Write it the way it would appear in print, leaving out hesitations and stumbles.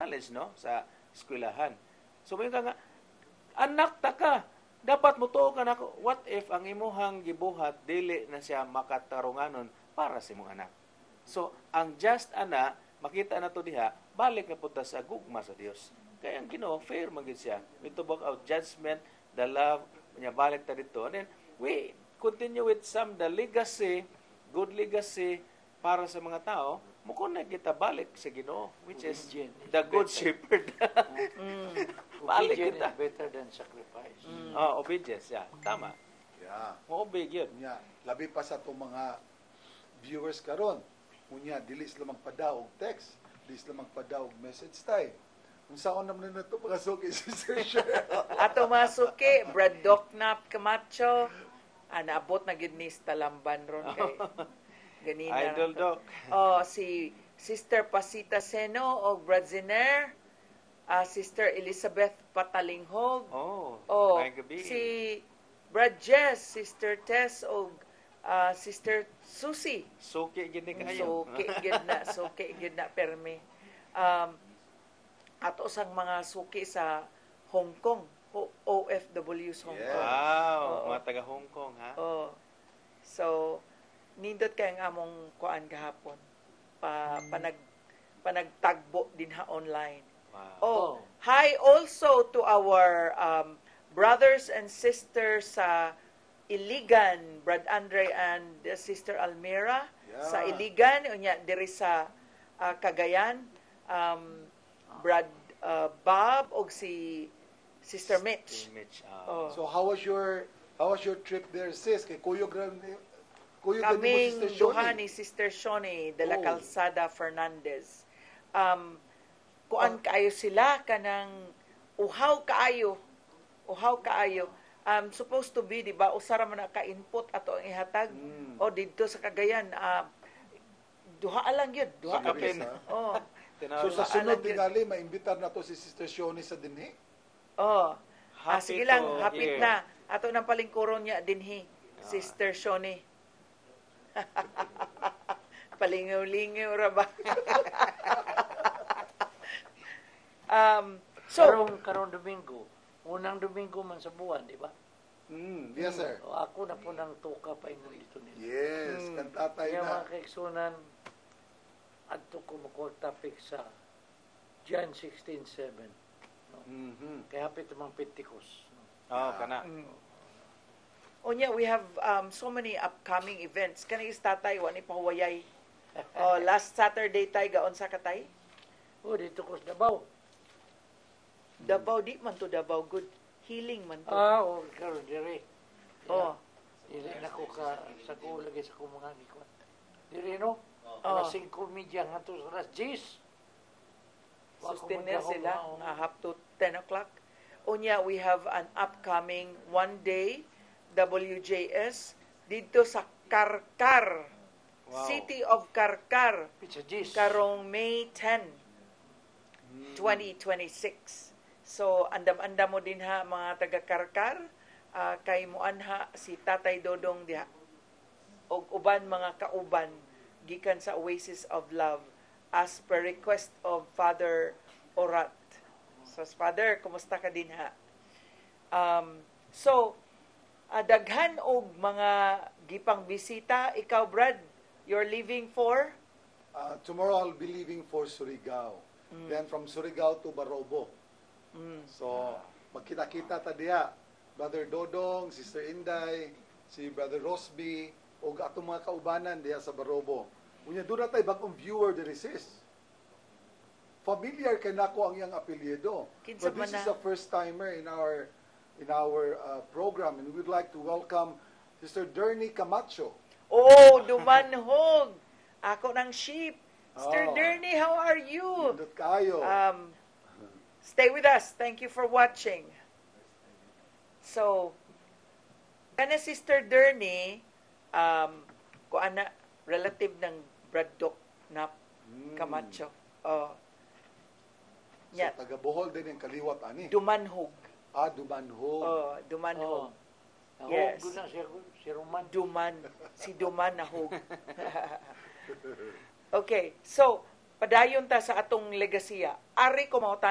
knowledge, no, sa eskwelahan. So may nga anak ta ka, dapat mo tuo ka nako. What if ang imuhang gibuhat dili na siya makatarunganon para sa imong anak? So ang just ana makita na to diha, balik na punta sa gugma sa Dios. Kaya ang Ginoo fair man gid siya. We to work out judgment, the love, nya balik ta dito. And then we continue with the legacy, good legacy para sa mga tao. Mukon na kita balik sa Ginoo, which is the good shepherd. Balik Obedience kita. is better than sacrifice. Obedience, yeah. Tama. Yeah. Maobig yun. Unya, labi pa sa itong mga viewers karon. Unya, dili sila magpadaog text. Dili sila magpadaog message time. Kung saan naman na ito, mga suki, Sister Sher. Ato masuki, Brad Docnap Camacho, naabot na gid ni Talamban ron kay ganina. Idol Doc. Si Sister Pasita Seno o Brad Ziner, Sister Elizabeth Patalinghog. May gabi. Si Brad Jess, Sister Tess o Sister Susie. Suki gid ni kayo. Suki gid na permi. Ato sang mga suki sa Hong Kong, OFWs Hong Kong. Wow, mga taga Hong Kong, ha? So, nindot kay ang among kuan gahapon. Panagtagbo din ha online. Wow. Hi also to our brothers and sisters sa Iligan, Brad Andre and Sister Almira. Yeah. Sa Iligan, unya diri sa Cagayan, Brad Bob o si Sister Mitch. So how was your trip there, sis? Kay Kaming duha ni Sister Shoni de la Calzada Fernandez. Kuan kaayo sila kanang uhaw kaayo. Supposed to be, di ba, usara man ka input ato ang ihatag o didto sa Cagayan. Duha lang yun. Sa kapin. So sa sunod tingali, maimbitar na to si Sister Shoni sa dinhi? Sige lang, hapit na. Ato nang palingkuron niya dinhi, Sister Shoni. Palingaw-lingaw ra ba? Karong Domingo, unang Domingo man sa buwan, di ba? Yes, sir. Ako na po nang tuka pa ingon dito nila. Yes, kantatay Kaya na. mga kaiksunan, adto ko mo topic sa John 16:7. No? Kaya hapit mga Pentecost. No? Kana. Unya, we have so many upcoming events. Kani is tatay, wani pahuwayay. Last Saturday tay gaon sa katay? Dito ko sa Davao. Davao, di man to Davao. Good. Healing man to. Karon dire. Dire na ko sa ko lagi sa ko mga gikuan. Dire no? Alas 5:30 hangtod sa alas 10. Sustainer sila up to 10 o'clock. Unya, we have an upcoming one-day WJS dito sa Karkar. Wow. City of Karkar. Pizza Gis. Karong May 10, 2026. So, andam-andam mo din ha, mga taga-Karkar. Kay muanha si Tatay Dodong diha. Og uban mga kauban gikan sa Oasis of Love as per request of Father Orat. So, Father, kumusta ka din ha? Daghan og mga gipang bisita. Ikaw, Brad, you're leaving for? Tomorrow I'll be leaving for Surigao. Then from Surigao to Barobo. So, magkita-kita ta diha. Brother Dodong, Sister Inday, si Brother Rosby, o atong mga kaubanan diha sa Barobo. Unya doon na tayo bagong viewer diri sis. Familiar kay nako ang iyang apelyido. But this is a first timer in our program, and we'd like to welcome Sister Derny Camacho. Dumanhog. Ako ng sheep. Sister Derny, how are you? Nindot kayo. Stay with us. Thank you for watching. So, kana Sister Derny, relative ng Brad Docnap Camacho. So, taga Bohol din yung kaliwat ani. Dumanhog. Dumanhog. Dumanhog. Yes. Si Roman. Si Duman nahog. Okay, so padayon ta sa atong legasiya. Ari ko mao